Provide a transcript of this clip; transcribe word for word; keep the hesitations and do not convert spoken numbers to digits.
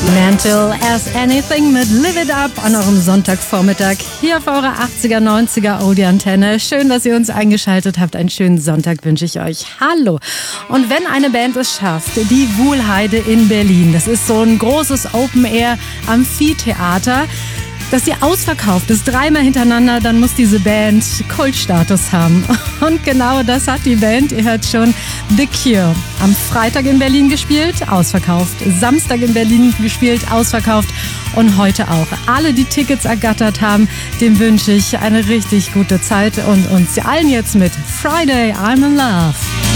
Mental as Anything mit Live It Up an eurem Sonntagvormittag hier auf eurer achtziger, neunziger Oldie-Antenne. Schön, dass ihr uns eingeschaltet habt. Einen schönen Sonntag wünsche ich euch. Hallo. Und wenn eine Band es schafft, die Wuhlheide in Berlin, das ist so ein großes Open-Air-Amphitheater, dass sie ausverkauft ist, dreimal hintereinander, dann muss diese Band Kultstatus haben. Und genau das hat die Band, ihr hört schon, The Cure. Am Freitag in Berlin gespielt, ausverkauft. Samstag in Berlin gespielt, ausverkauft. Und heute auch. Alle, die Tickets ergattert haben, dem wünsche ich eine richtig gute Zeit. Und uns allen jetzt mit Friday, I'm in Love.